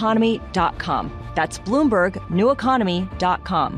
BloombergNewEconomy.com. That's BloombergNewEconomy.com.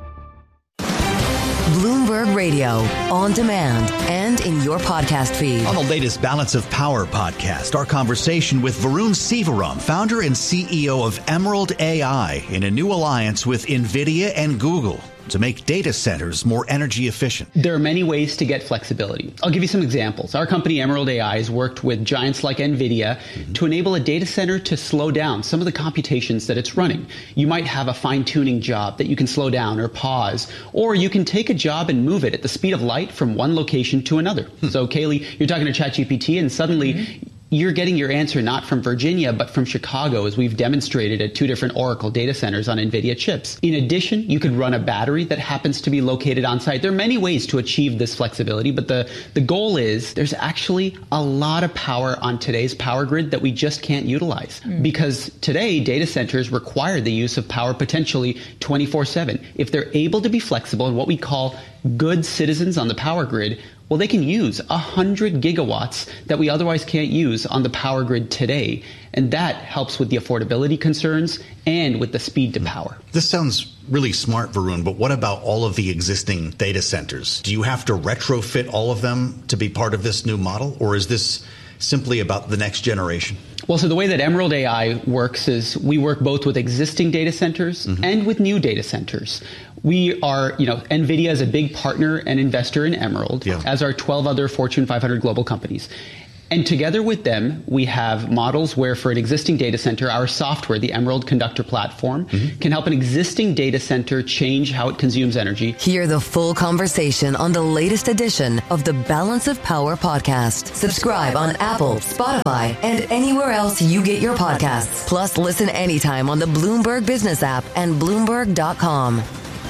Bloomberg Radio, on demand and in your podcast feed. On the latest Balance of Power podcast, our conversation with Varun Sivaram, founder and CEO of Emerald AI, in a new alliance with NVIDIA and Google to make data centers more energy efficient. There are many ways to get flexibility. I'll give you some examples. Our company, Emerald AI, has worked with giants like NVIDIA to enable a data center to slow down some of the computations that it's running. You might have a fine-tuning job that you can slow down or pause, or you can take a job and move it at the speed of light from one location to another. So, Kaylee, you're talking to ChatGPT, and suddenly you're getting your answer not from Virginia, but from Chicago, as we've demonstrated at 2 different Oracle data centers on NVIDIA chips. In addition, you could run a battery that happens to be located on site. There are many ways to achieve this flexibility, but the goal is there's actually a lot of power on today's power grid that we just can't utilize. Because today, data centers require the use of power potentially 24/7. If they're able to be flexible and what we call good citizens on the power grid, well, they can use 100 gigawatts that we otherwise can't use on the power grid today. And that helps with the affordability concerns and with the speed to power. This sounds really smart, Varun, but what about all of the existing data centers? Do you have to retrofit all of them to be part of this new model, or is this simply about the next generation? Well, so the way that Emerald AI works is we work both with existing data centers and with new data centers. We are, NVIDIA is a big partner and investor in Emerald, as are 12 other Fortune 500 global companies. And together with them, we have models where for an existing data center, our software, the Emerald Conductor platform, can help an existing data center change how it consumes energy. Hear the full conversation on the latest edition of the Balance of Power podcast. Subscribe on Apple, Spotify, and anywhere else you get your podcasts. Plus, listen anytime on the Bloomberg Business app and Bloomberg.com.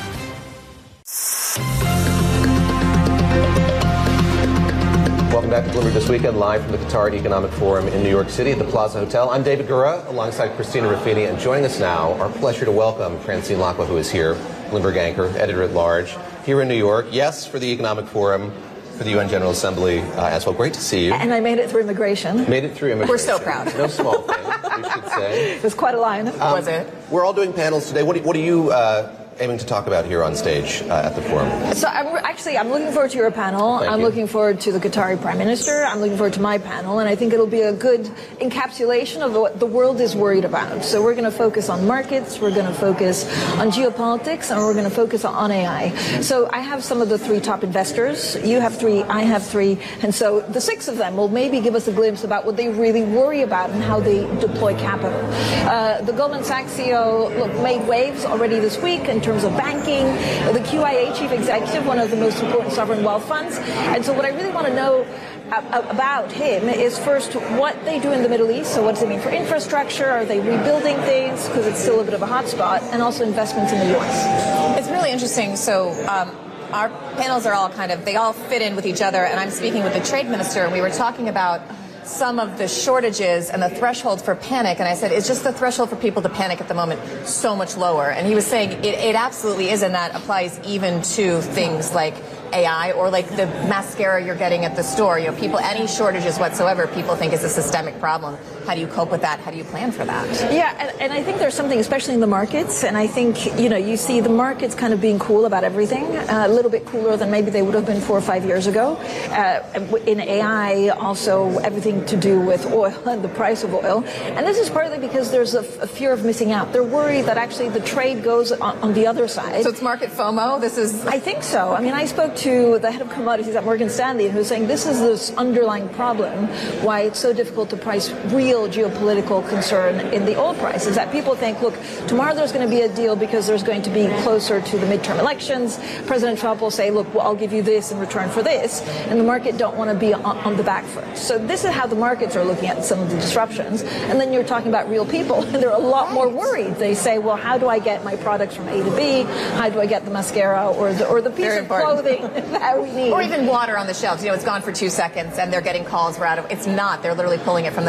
Welcome back to Bloomberg This Weekend, live from the Qatar Economic Forum in New York City at the Plaza Hotel. I'm David Gura, alongside Christina Ruffini, and joining us now, our pleasure to welcome Francine Lacqua, who is here, Bloomberg anchor, editor-at-large, here in New York. Yes, for the Economic Forum, for the UN General Assembly as well. Great to see you. And I made it through immigration. Made it through immigration. We're so proud. No small thing, we should say. It was quite a line. Was it? We're all doing panels today. What are you aiming to talk about here on stage at the forum? So I'm looking forward to your panel. I'm looking forward to the Qatari Prime Minister. I'm looking forward to my panel, and I think it'll be a good encapsulation of what the world is worried about. So we're going to focus on markets, we're going to focus on geopolitics, and we're going to focus on AI. So I have some of the 3 top investors. You have 3, I have 3, and so the 6 of them will maybe give us a glimpse about what they really worry about and how they deploy capital. The Goldman Sachs CEO made waves already this week in terms of banking, the QIA chief executive, one of the most important sovereign wealth funds. And so what I really want to know about him is first what they do in the Middle East. So what does it mean for infrastructure? Are they rebuilding things? Because it's still a bit of a hotspot. And also investments in the U.S. It's really interesting. So our panels are all they all fit in with each other. And I'm speaking with the trade minister, and we were talking about some of the shortages and the threshold for panic. And I said, it's just the threshold for people to panic at the moment so much lower. And he was saying it absolutely is, and that applies even to things like AI or like the mascara you're getting at the store. You know, people, any shortages whatsoever, people think is a systemic problem. How do you cope with that? How do you plan for that? Yeah, and I think there's something, especially in the markets, and I think, you know, you see the markets kind of being cool about everything, a little bit cooler than maybe they would have been 4 or 5 years ago. In AI, also everything to do with oil and the price of oil. And this is partly because there's a fear of missing out. They're worried that actually the trade goes on the other side. So it's market FOMO? This is... I think so. I mean, I spoke to the head of commodities at Morgan Stanley, who's saying this is this underlying problem, why it's so difficult to price real geopolitical concern in the oil price, is that people think, look, tomorrow there's going to be a deal because there's going to be closer to the midterm elections. President Trump will say, look, well, I'll give you this in return for this, and the market don't want to be on the back foot. So this is how the markets are looking at some of the disruptions. And then you're talking about real people, and they're a lot more worried. They say, well, how do I get my products from A to B? How do I get the mascara or the piece of clothing that we need? Or even water on the shelves. You know, it's gone for 2 seconds, and they're getting calls. We're out of. It's not. They're literally pulling it from the back, but people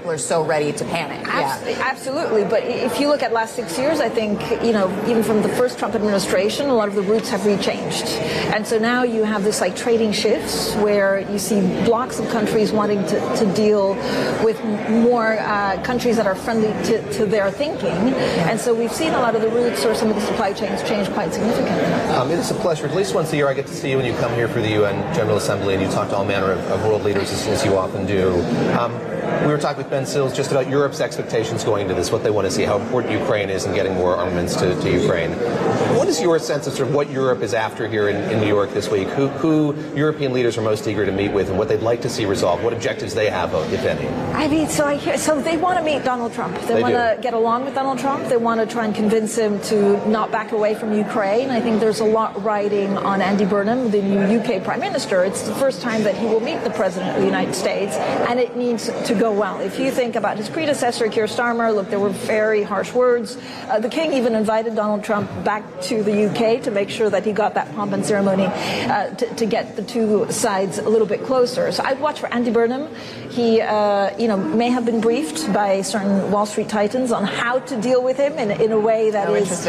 people are so ready to panic. Absolutely. But if you look at last 6 years, I think, even from the first Trump administration, a lot of the routes have rechanged. And so now you have this like trading shifts where you see blocks of countries wanting to deal with more countries that are friendly to their thinking. And so we've seen a lot of the routes or some of the supply chains change quite significantly. It is a pleasure. At least once a year I get to see you when you come here for the UN General Assembly and you talk to all manner of world leaders as you often do. We were talking with Ben Sills just about Europe's expectations going into this, what they want to see, how important Ukraine is in getting more armaments to Ukraine. What is your sense of sort of what Europe is after here in New York this week? Who European leaders are most eager to meet with and what they'd like to see resolved? What objectives they have, if any? I mean, so they want to meet Donald Trump. They want to get along with Donald Trump. They want to try and convince him to not back away from Ukraine. I think there's a lot riding on Andy Burnham, the new UK Prime Minister. It's the first time that he will meet the President of the United States, and it needs to go well. If you think about his predecessor, Keir Starmer, look, there were very harsh words. The King even invited Donald Trump back to the UK to make sure that he got that pomp and ceremony to get the two sides a little bit closer. So I'd watch for Andy Burnham. He, may have been briefed by certain Wall Street titans on how to deal with him in a way that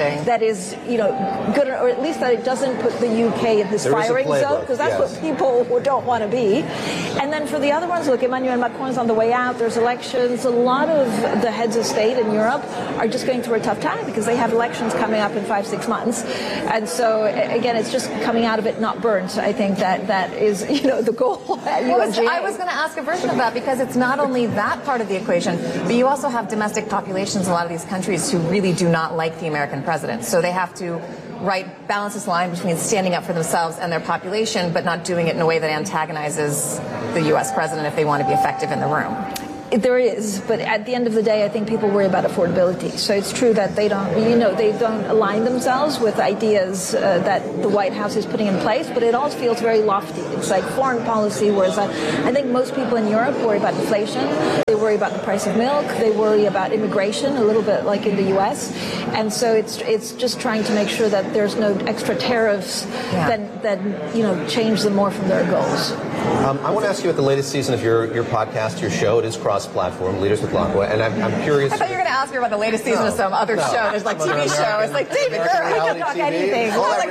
is good, or at least that it doesn't put the UK in this firing zone, because that's what people don't want to be. And then for the other ones, look, Emmanuel Macron's on the way out. There's elections. A lot of the heads of state in Europe are just going through a tough time because they have elections coming up in 5-6 months. And so, again, it's just coming out of it not burnt. I think that is, the goal at UNGA. I was going to ask a version of that, because it's not only that part of the equation, but you also have domestic populations in a lot of these countries who really do not like the American president. So they have to balance this line between standing up for themselves and their population, but not doing it in a way that antagonizes the U.S. president if they want to be effective in the room. There is, but at the end of the day, I think people worry about affordability. So it's true that they don't align themselves with ideas that the White House is putting in place, but it all feels very lofty. It's like foreign policy, whereas I think most people in Europe worry about inflation. They worry about the price of milk. They worry about immigration, a little bit like in the U.S. And so it's just trying to make sure that there's no extra tariffs that change them more from their goals. I want to ask you about the latest season of your podcast, your show. It is cross-platform, Leaders with Laqua, and I'm curious. I thought you were going to ask her about the latest season of some other show. There's like TV show. It's like, David, we can talk anything.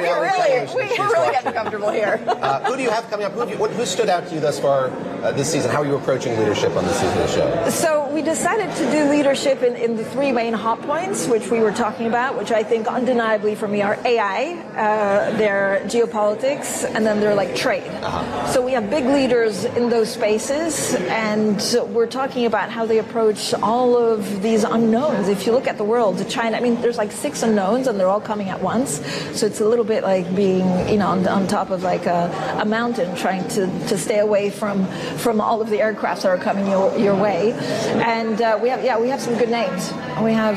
We're really getting comfortable here. Who do you have coming up? Who stood out to you thus far this season? How are you approaching leadership on this season of the show? So we decided to do leadership in the three main hot points, which we were talking about, which I think undeniably for me are AI, their geopolitics, and then they're like trade. So we have big leaders in those spaces, and we're talking about how they approach all of these unknowns. If you look at the world, China, there's like 6 unknowns, and they're all coming at once. So it's a little bit like being, on top of like a mountain, trying to stay away from all of the aircrafts that are coming your way. And we have some good names. We have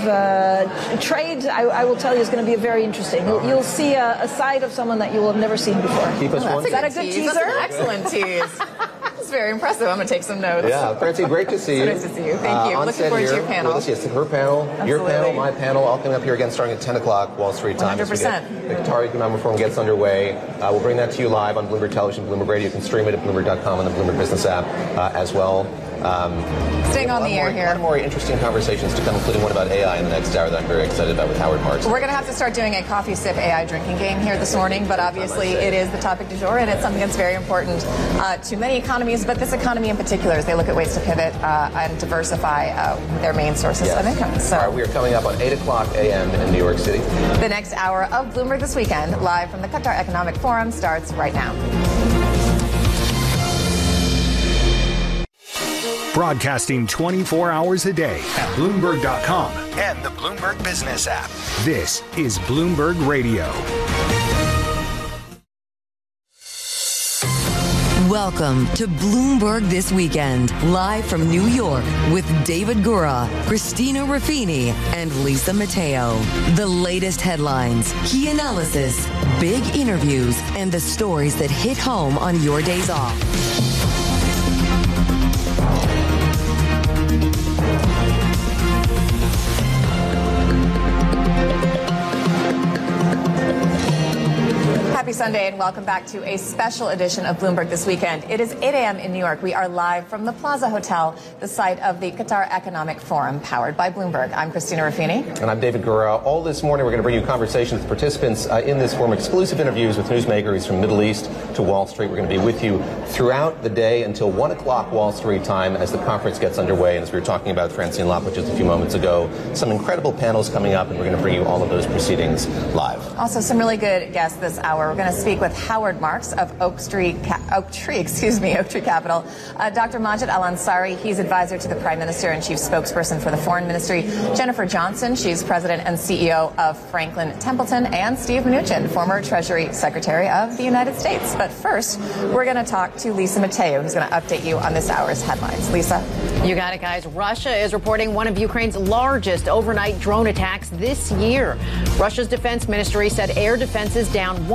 trade. I will tell you, is going to be very interesting. You'll see a side of someone that you will have never seen before. Is that a good teaser? That's an excellent tease. That's very impressive. I'm going to take some notes. Yeah, Francine, great to see you. Nice to see you. Thank you. Looking forward to your panel. With us, yes, her panel, Absolutely. Your panel, my panel, all coming up here again starting at 10 o'clock Wall Street time. 100%. The Qatari Economic Forum gets underway. We'll bring that to you live on Bloomberg Television, Bloomberg Radio. You can stream it at Bloomberg.com and the Bloomberg Business app as well. Staying on the air here. A lot more interesting conversations to come, including one about AI in the next hour that I'm very excited about with Howard Marks. We're going to have to start doing a coffee sip AI drinking game here this morning, but obviously it is the topic du jour, and it's something that's very important to many economies, but this economy in particular, as they look at ways to pivot and diversify their main sources of income. So we are coming up on 8 o'clock a.m. in New York City. The next hour of Bloomberg This Weekend, live from the Qatar Economic Forum, starts right now. Broadcasting 24 hours a day at Bloomberg.com and the Bloomberg Business app. This is Bloomberg Radio. Welcome to Bloomberg This Weekend, live from New York with David Gura, Christina Ruffini, and Lisa Mateo. The latest headlines, key analysis, big interviews, and the stories that hit home on your days off. Happy Sunday, and welcome back to a special edition of Bloomberg This Weekend. It is 8 a.m. in New York. We are live from the Plaza Hotel, the site of the Qatar Economic Forum, powered by Bloomberg. I'm Christina Ruffini. And I'm David Gura. All this morning, we're going to bring you conversations with participants in this forum, exclusive interviews with newsmakers from Middle East to Wall Street. We're going to be with you throughout the day until 1 o'clock Wall Street time as the conference gets underway. And as we were talking about Francine Lachlan just a few moments ago, some incredible panels coming up, and we're going to bring you all of those proceedings live. Also, some really good guests this hour. We're going to speak with Howard Marks of Oak Tree Capital. Dr. Majid Al-Ansari, he's advisor to the Prime Minister and chief spokesperson for the Foreign Ministry. Jennifer Johnson, she's president and CEO of Franklin Templeton. And Steve Mnuchin, former Treasury Secretary of the United States. But first, we're going to talk to Lisa Mateo, who's going to update you on this hour's headlines. Lisa. You got it, guys. Russia is reporting one of Ukraine's largest overnight drone attacks this year. Russia's defense ministry said air defenses down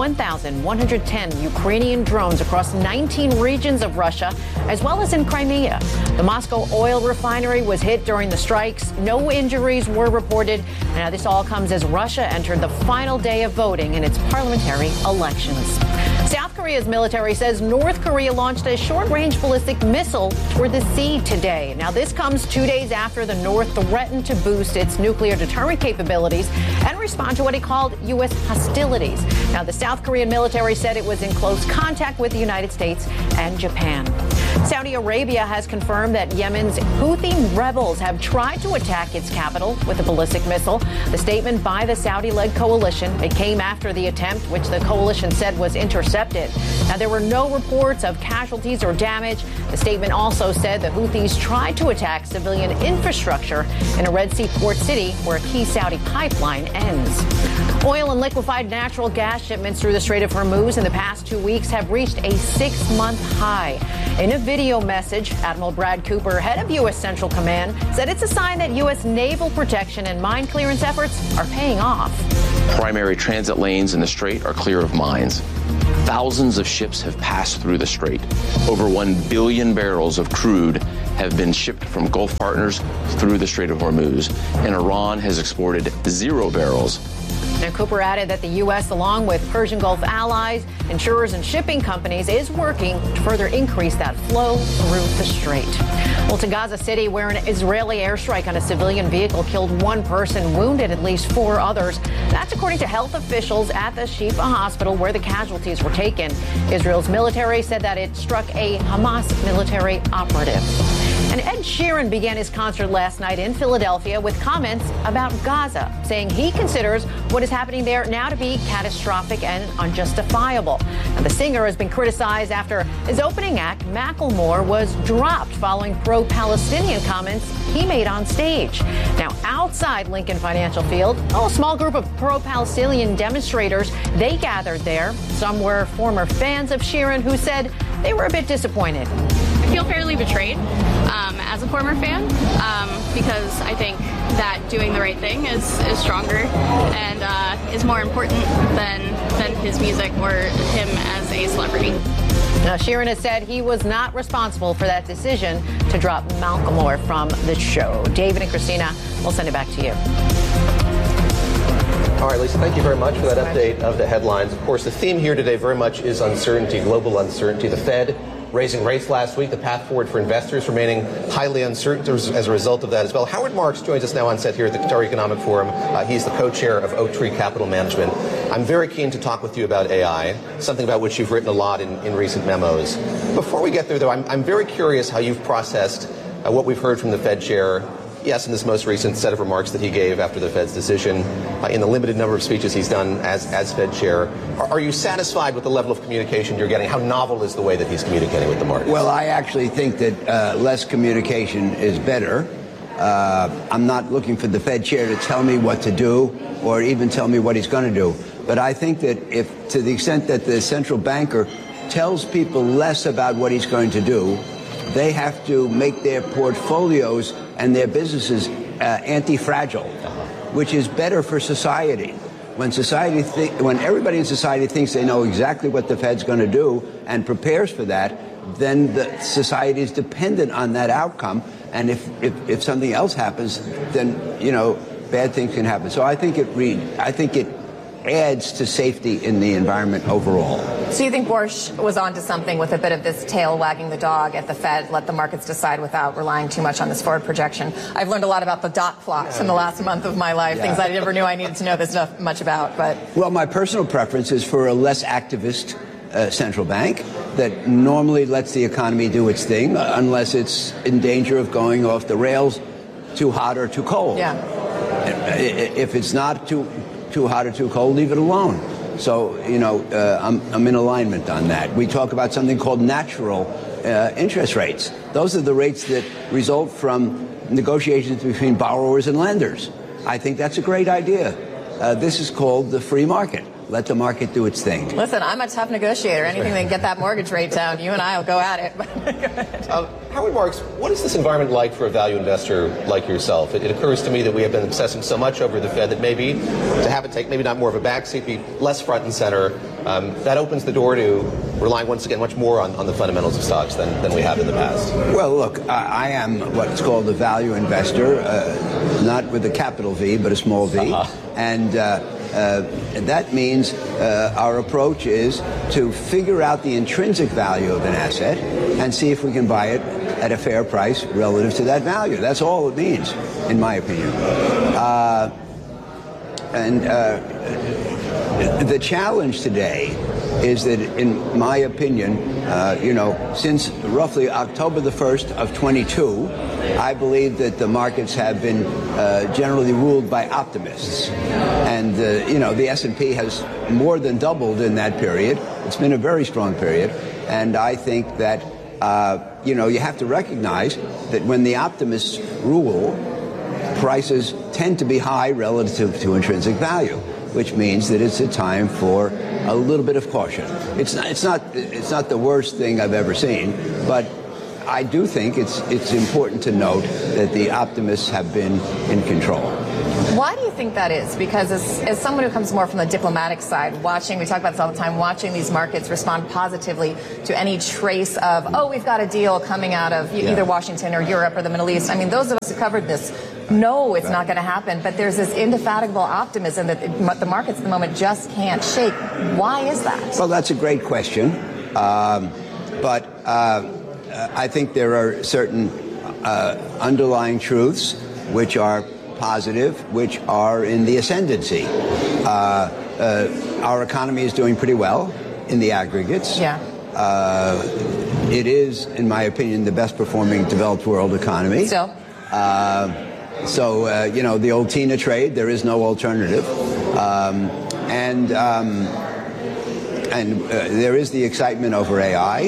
1,110 Ukrainian drones across 19 regions of Russia, as well as in Crimea. The Moscow oil refinery was hit during the strikes. No injuries were reported. Now, this all comes as Russia entered the final day of voting in its parliamentary elections. South Korea's military says North Korea launched a short-range ballistic missile toward the sea today. Now, this comes 2 days after the North threatened to boost its nuclear deterrent capabilities and respond to what it called U.S. hostilities. Now, the South Korean military said it was in close contact with the United States and Japan. Saudi Arabia has confirmed that Yemen's Houthi rebels have tried to attack its capital with a ballistic missile. The statement by the Saudi-led coalition, it came after the attempt, which the coalition said was intercepted. Now, there were no reports of casualties or damage. The statement also said the Houthis tried to attack civilian infrastructure in a Red Sea port city where a key Saudi pipeline ends. Oil and liquefied natural gas shipments through the Strait of Hormuz in the past 2 weeks have reached a 6-month high. In a video message, Admiral Brad Cooper, head of U.S. Central Command, said it's a sign that U.S. naval protection and mine clearance efforts are paying off. Primary transit lanes in the Strait are clear of mines. Thousands of ships have passed through the Strait. Over 1 billion barrels of crude have been shipped from Gulf partners through the Strait of Hormuz, and Iran has exported 0 barrels. Now, Cooper added that the U.S., along with Persian Gulf allies, insurers, and shipping companies, is working to further increase that flow through the strait. Well, to Gaza City, where an Israeli airstrike on a civilian vehicle killed 1 person, wounded at least 4 others. That's according to health officials at the Shifa hospital where the casualties were taken. Israel's military said that it struck a Hamas military operative. And Ed Sheeran began his concert last night in Philadelphia with comments about Gaza, saying he considers what is happening there now to be catastrophic and unjustifiable. And the singer has been criticized after his opening act, Macklemore, was dropped following pro-Palestinian comments he made on stage. Now, outside Lincoln Financial Field, a small group of pro-Palestinian demonstrators, they gathered there. Some were former fans of Sheeran who said they were a bit disappointed. I feel fairly betrayed as a former fan because I think that doing the right thing is stronger and is more important than his music or him as a celebrity. Now, Sheeran has said he was not responsible for that decision to drop Macklemore from the show. David and Christina, we'll send it back to you. All right, Lisa, thank you very much for that update of the headlines. Of course, the theme here today very much is uncertainty, global uncertainty. The Fed raising rates last week, the path forward for investors remaining highly uncertain as a result of that as well. Howard Marks joins us now on set here at the Qatar Economic Forum. He's the co-chair of Oak Tree Capital Management. I'm very keen to talk with you about AI, something about which you've written a lot in recent memos. Before we get there, though, I'm very curious how you've processed what we've heard from the Fed chair. Yes, in this most recent set of remarks that he gave after the Fed's decision, in the limited number of speeches he's done as Fed chair, are you satisfied with the level of communication you're getting? How novel is the way that he's communicating with the markets? Well, I actually think that less communication is better. I'm not looking for the Fed chair to tell me what to do or even tell me what he's going to do. But I think that if, to the extent that the central banker tells people less about what he's going to do, they have to make their portfolios and their businesses anti-fragile, which is better for society. When everybody in society thinks they know exactly what the Fed's going to do and prepares for that, then the society is dependent on that outcome. And if something else happens, then bad things can happen. So I think it adds to safety in the environment overall. So you think Warsh was onto something with a bit of this tail wagging the dog at the Fed, let the markets decide without relying too much on this forward projection? I've learned a lot about the dot plots in the last month of my life, things I never knew I needed to know this much about. But well, my personal preference is for a less activist central bank that normally lets the economy do its thing unless it's in danger of going off the rails too hot or too cold. Yeah. If it's not too hot or too cold, leave it alone. So, I'm in alignment on that. We talk about something called natural interest rates. Those are the rates that result from negotiations between borrowers and lenders. I think that's a great idea. This is called the free market. Let the market do its thing. Listen, I'm a tough negotiator. Anything that can get that mortgage rate down, you and I will go at it. Howard Marks, what is this environment like for a value investor like yourself? It occurs to me that we have been obsessing so much over the Fed that maybe to have it take maybe not more of a backseat, be less front and center, that opens the door to relying once again much more on the fundamentals of stocks than we have in the past. Well, look, I am what's called a value investor, not with a capital V, but a small v. And that means our approach is to figure out the intrinsic value of an asset and see if we can buy it at a fair price relative to that value. That's all it means, in my opinion. The challenge today is that, in my opinion, since roughly October the 1st of 22, I believe that the markets have been generally ruled by optimists. And, the S&P has more than doubled in that period. It's been a very strong period. And I think that, you have to recognize that when the optimists rule, prices tend to be high relative to intrinsic value, which means that it's a time for a little bit of caution. It's not the worst thing I've ever seen, but I do think it's important to note that the optimists have been in control. Why do you think that is? Because as someone who comes more from the diplomatic side, we talk about this all the time, watching these markets respond positively to any trace of, we've got a deal coming out of either Washington or Europe or the Middle East. I mean, those of us who covered this know it's not going to happen, but there's this indefatigable optimism that the markets at the moment just can't shake. Why is that? Well, that's a great question. But I think there are certain underlying truths which are positive, which are in the ascendancy. Our economy is doing pretty well in the aggregates. Yeah. It is, in my opinion, the best performing developed world economy. Still. The old Tina trade, there is no alternative. And there is the excitement over AI.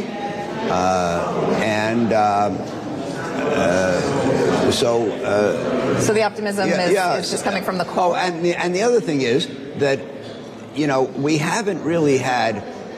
So the optimism is just coming from the core. Oh, and the other thing is that, we haven't really had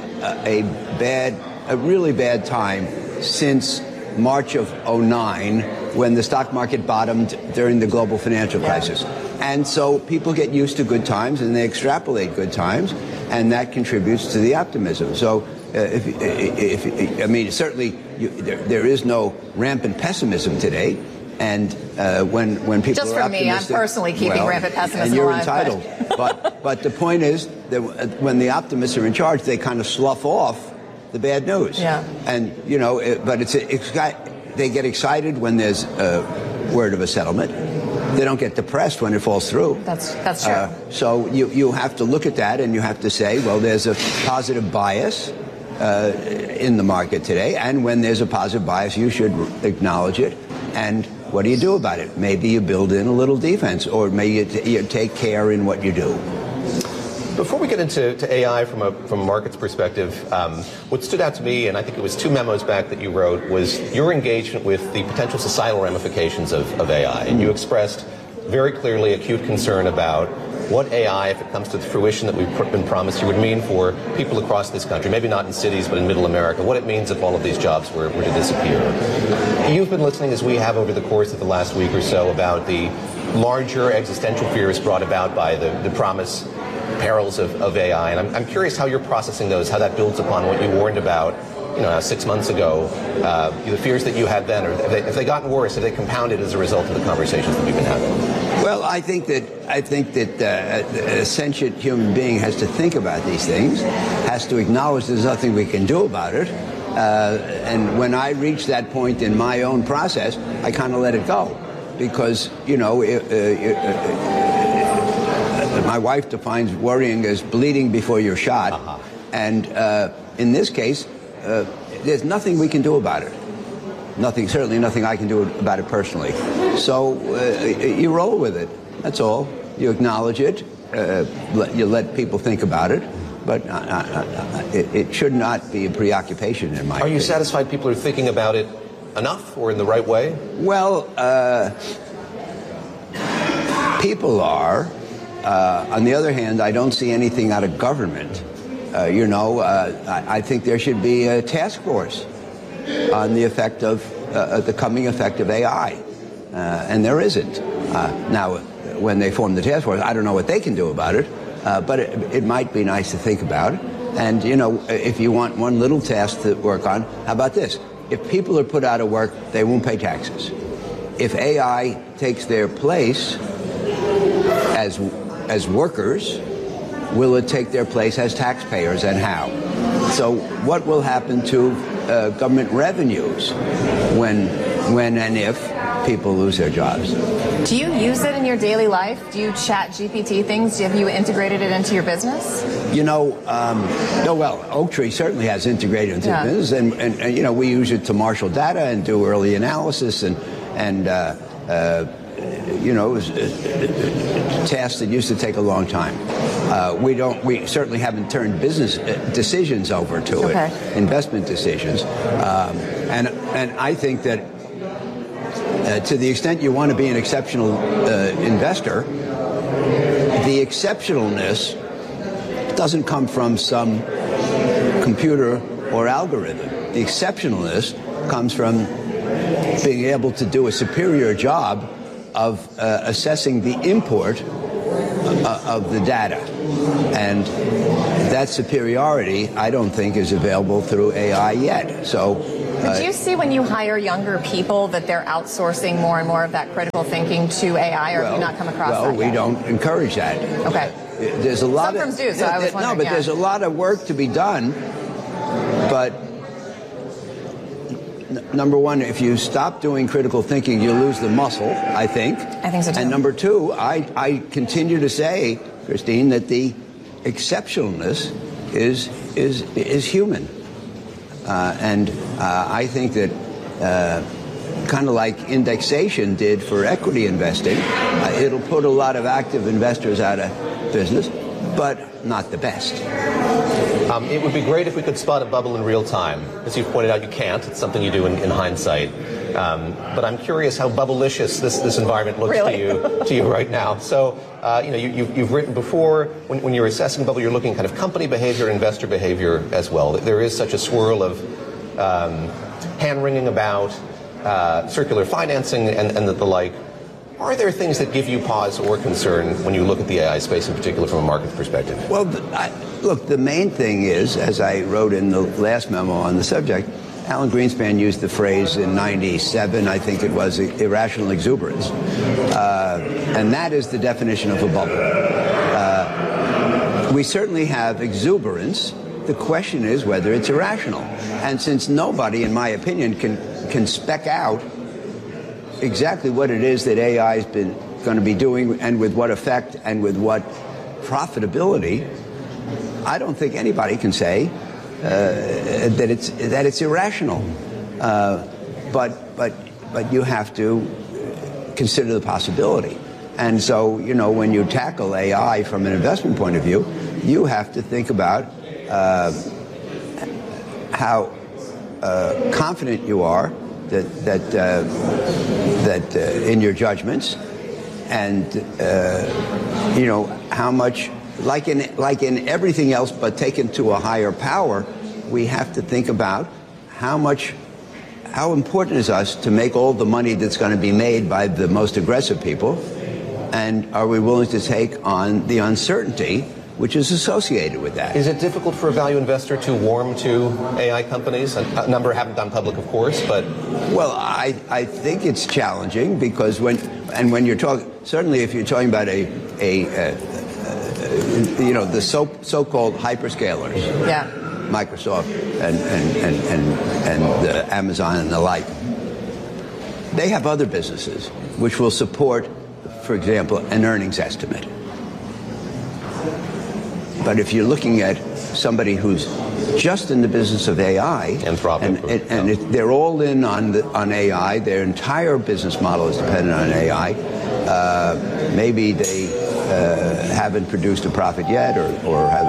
a really bad time since March of 2009, when the stock market bottomed during the global financial crisis. And so people get used to good times and they extrapolate good times, and that contributes to the optimism. So certainly there is no rampant pessimism today. And when people just are for me, I'm personally keeping rampant pessimism and you're alive, entitled. But the point is that when the optimists are in charge, they kind of slough off the bad news. Yeah. And but they get excited when there's a word of a settlement. They don't get depressed when it falls through. That's true. So you have to look at that and you have to say, well, there's a positive bias in the market today, and when there's a positive bias, you should acknowledge it. And what do you do about it? Maybe you build in a little defense, or maybe you take care in what you do. Before we get into AI from a market's perspective, what stood out to me, and I think it was 2 memos back that you wrote, was your engagement with the potential societal ramifications of AI. And you expressed very clearly acute concern about what AI, if it comes to the fruition that we've been promised you, would mean for people across this country, maybe not in cities, but in middle America, what it means if all of these jobs were to disappear. You've been listening, as we have over the course of the last week or so, about the larger existential fears brought about by the promise, perils of AI. And I'm curious how you're processing those, how that builds upon what you warned about 6 months ago, the fears that you had then, or if they gotten worse, have they compounded as a result of the conversations that we've been having? Well, I think that a sentient human being has to think about these things, has to acknowledge there's nothing we can do about it. And when I reach that point in my own process, I kind of let it go. Because, my wife defines worrying as bleeding before you're shot. Uh-huh. And in this case, there's nothing we can do about it. Certainly nothing I can do about it personally. So you roll with it. That's all. You acknowledge it. You let people think about it. But it should not be a preoccupation in my opinion. Are you satisfied people are thinking about it enough or in the right way? Well, people are. On the other hand, I don't see anything out of government. I think there should be a task force on the effect of the coming effect of AI, and there isn't. Now, when they form the task force, I don't know what they can do about it, but it might be nice to think about. And if you want one little task to work on, how about this? If people are put out of work, they won't pay taxes. If AI takes their place as workers, will it take their place as taxpayers, and how? So what will happen to government revenues when and if people lose their jobs? Do you use it in your daily life? Do you chat GPT things? Have you integrated it into your business? Oaktree certainly has integrated into the business, and we use it to marshal data and do early analysis and tasks that used to take a long time. We certainly haven't turned business decisions over to it, investment decisions. And I think that to the extent you want to be an exceptional investor, the exceptionalness doesn't come from some computer or algorithm. The exceptionalness comes from being able to do a superior job of assessing the import of the data. And that superiority, I don't think, is available through AI yet. So, do you see when you hire younger people that they're outsourcing more and more of that critical thinking to AI, or have you not come across that yet? Well, we don't encourage that. Okay. There's a lot Some firms do, so I was wondering. No, but there's a lot of work to be done. But number one, if you stop doing critical thinking, you lose the muscle, I think. I think so, too. And number two, I continue to say, Christine, that the exceptionalness is human. And I think that kind of like indexation did for equity investing, it'll put a lot of active investors out of business, but not the best. It would be great if we could spot a bubble in real time. As you've pointed out, you can't. It's something you do in hindsight. But I'm curious how bubblicious this environment looks to you right now. So, you've written before, when you're assessing bubble, you're looking at kind of company behavior, investor behavior as well. There is such a swirl of hand-wringing about circular financing and the like. Are there things that give you pause or concern when you look at the AI space, in particular from a market perspective? Well, look, the main thing is, as I wrote in the last memo on the subject, Alan Greenspan used the phrase in '97, I think it was, irrational exuberance. And that is the definition of a bubble. We certainly have exuberance. The question is whether it's irrational. And since nobody, in my opinion, can spec out exactly what it is that AI has been going to be doing and with what effect and with what profitability, I don't think anybody can say that it's irrational. But you have to consider the possibility. And so, when you tackle AI from an investment point of view, you have to think about how confident you are that in your judgments, and how much, like in everything else, but taken to a higher power, we have to think about how important it is us to make all the money that's going to be made by the most aggressive people, and are we willing to take on the uncertainty which is associated with that. Is it difficult for a value investor to warm to AI companies? A number haven't gone public, of course, but... Well, I think it's challenging because when you're talking, certainly if you're talking about the so-called hyperscalers, yeah, Microsoft and Amazon and the like, they have other businesses which will support, for example, an earnings estimate. But if you're looking at somebody who's just in the business of AI, they're all in on AI, their entire business model is dependent on AI. Maybe they haven't produced a profit yet, or have,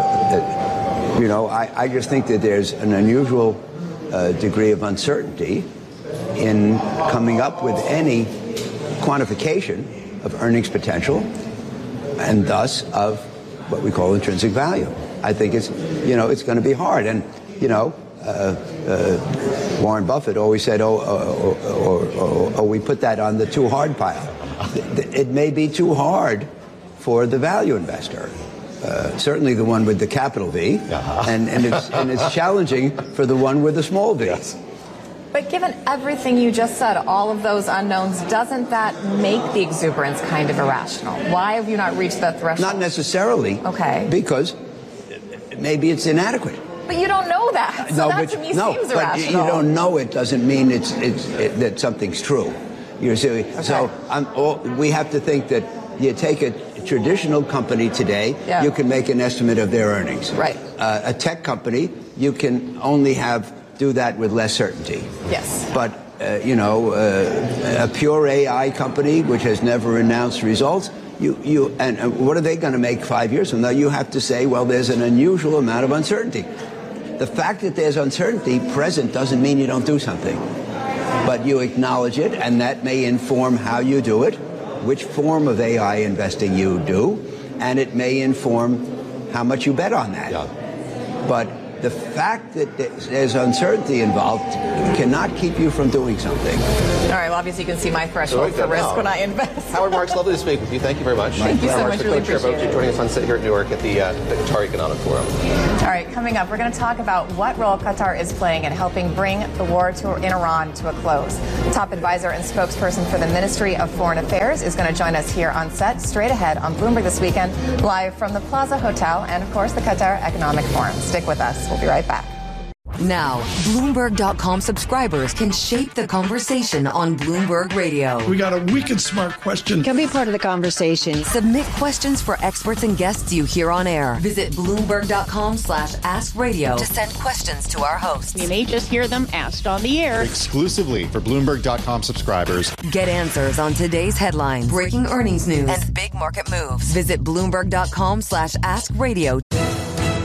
I just think that there's an unusual degree of uncertainty in coming up with any quantification of earnings potential, and thus of what we call intrinsic value. I think it's going to be hard. And, Warren Buffett always said, we put that on the too hard pile. It may be too hard for the value investor. Certainly the one with the capital V, and it's challenging for the one with the small v. Yes. But given everything you just said, all of those unknowns, doesn't that make the exuberance kind of irrational? Why have you not reached that threshold? Not necessarily. Okay. Because maybe it's inadequate. But you don't know that. So that to me seems irrational. But you don't know it doesn't mean that something's true. You see, okay. So we have to think that you take a traditional company today, you can make an estimate of their earnings. Right. A tech company, you can only do that with less certainty. Yes. But, a pure AI company, which has never announced results, and what are they going to make 5 years from now? You have to say, well, there's an unusual amount of uncertainty. The fact that there's uncertainty present doesn't mean you don't do something. But you acknowledge it, and that may inform how you do it, which form of AI investing you do, and it may inform how much you bet on that. Yeah. But the fact that there's uncertainty involved cannot keep you from doing something. All right, well, obviously you can see my threshold for risk when I invest. Howard Marks, lovely to speak with you. Thank you very much. Thank you so much. Really appreciate it. Joining us on sit here at Newark at the Qatar Economic Forum. All right, coming up, we're going to talk about what role Qatar is playing in helping bring the war in Iran to a close. The top advisor and spokesperson for the Ministry of Foreign Affairs is going to join us here on set straight ahead on Bloomberg This Weekend, live from the Plaza Hotel and, of course, the Qatar Economic Forum. Stick with us. We'll be right back. Now, Bloomberg.com subscribers can shape the conversation on Bloomberg Radio. We got a wicked smart question. Can be part of the conversation. Submit questions for experts and guests you hear on air. Visit Bloomberg.com/AskRadio to send questions to our hosts. You may just hear them asked on the air. Exclusively for Bloomberg.com subscribers. Get answers on today's headlines, breaking earnings news, and big market moves. Visit Bloomberg.com/AskRadio